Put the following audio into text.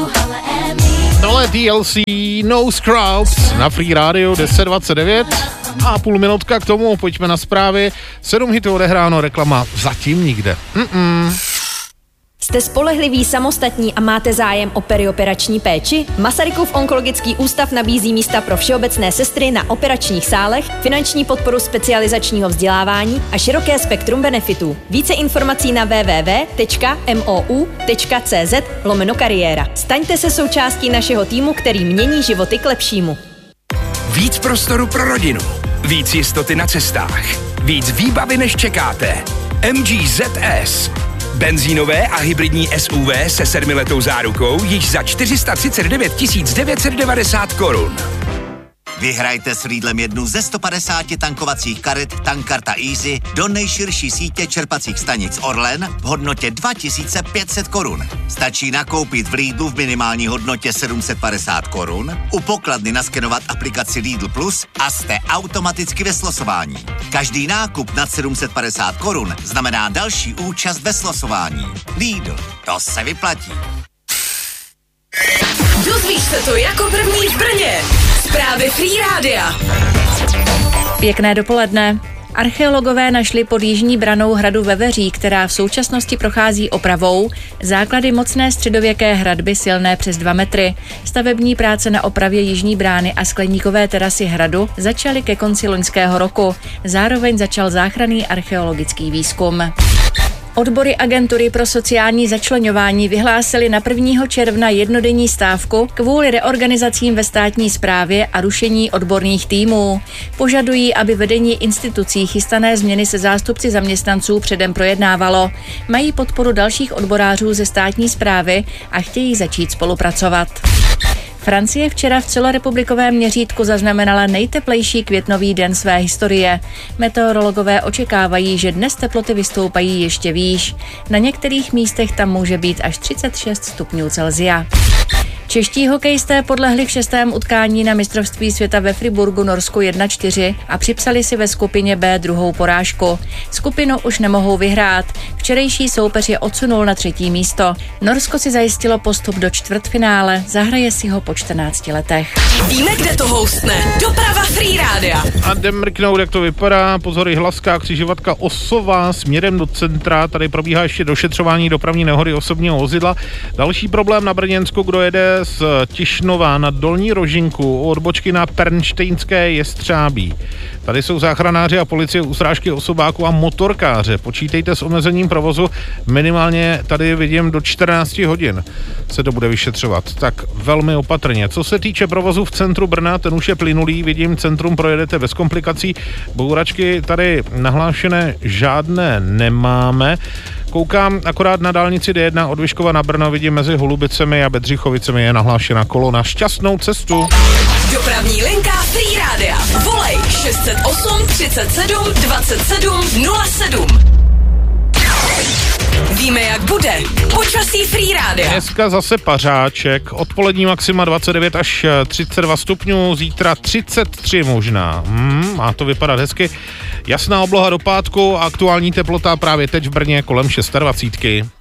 Tohle TLC, No Scrubs na Free Radio 10:29 a půl minutka k tomu, pojďme na zprávy. 7 hitů odehráno, reklama zatím nikde. Jste spolehlivý, samostatní a máte zájem o perioperační péči? Masarykův onkologický ústav nabízí místa pro všeobecné sestry na operačních sálech, finanční podporu specializačního vzdělávání a široké spektrum benefitů. Více informací na www.mou.cz/kariéra. Staňte se součástí našeho týmu, který mění životy k lepšímu. Víc prostoru pro rodinu, víc jistoty na cestách, víc výbavy než čekáte. MG ZS. Benzínové a hybridní SUV se 7letou zárukou již za 439 990 korun. Vyhrajte s Lidlem jednu ze 150 tankovacích karet Tankkarta Easy do nejširší sítě čerpacích stanic Orlen v hodnotě 2500 korun. Stačí nakoupit v Lidlu v minimální hodnotě 750 korun, u pokladny naskenovat aplikaci Lidl Plus a jste automaticky ve slosování. Každý nákup nad 750 korun znamená další účast ve slosování. Lidl, to se vyplatí. Dozvíš se to jako první v Brně. Zprávy Free Rádia. Pěkné dopoledne. Archeologové našli pod jižní branou hradu Veveří, která v současnosti prochází opravou, základy mocné středověké hradby silné přes 2 metry. Stavební práce na opravě jižní brány a skleníkové terasy hradu začaly ke konci loňského roku. Zároveň začal záchranný archeologický výzkum. Odbory agentury pro sociální začleňování vyhlásily na 1. června jednodenní stávku kvůli reorganizacím ve státní správě a rušení odborných týmů. Požadují, aby vedení institucí chystané změny se zástupci zaměstnanců předem projednávalo. Mají podporu dalších odborářů ze státní správy a chtějí začít spolupracovat. Francie včera v celorepublikovém měřítku zaznamenala nejteplejší květnový den své historie. Meteorologové očekávají, že dnes teploty vystoupají ještě výš. Na některých místech tam může být až 36 stupňů Celsia. Čeští hokejisté podlehli v 6. utkání na mistrovství světa ve Friburgu Norsku 1-4 a připsali si ve skupině B druhou porážku. Skupinu už nemohou vyhrát. Včerejší soupeř je odsunul na 3. místo. Norsko si zajistilo postup do čtvrtfinále, zahraje si ho po 14 letech. Víme, kde to houstne. Doprava Free Rádia. A jdem mrknout, jak to vypadá. Pozor, Jihlavská křižovatka Osova směrem do centra. Tady probíhá ještě došetřování dopravní nehody osobního vozidla. Další problém na Brněnsku, kdo jede z Tišnova na Dolní Rožinku u odbočky na Pernštejnské Jestřábí. Tady jsou záchranáři a policie u srážky osobáků a motorkáře. Počítejte s omezením provozu, minimálně tady vidím do 14 hodin se to bude vyšetřovat. Tak velmi opatrně. Co se týče provozu v centru Brna, ten už je plynulý, vidím, centrum projedete bez komplikací. Bouračky tady nahlášené žádné nemáme. Koukám akorát na dálnici D1 od Vyškova na Brno, vidím mezi Holubicemi a Bedřichovicemi je nahlášena kolona. Šťastnou cestu. Dopravní linka Free Rádia. Volej 608 37 27 07. Víme, jak bude. Počasí Free Rádia. Dneska zase pařáček, odpolední maxima 29 až 32 stupňů, zítra 33 možná. Má to vypadat hezky. Jasná obloha do pátku a aktuální teplota právě teď v Brně kolem 26.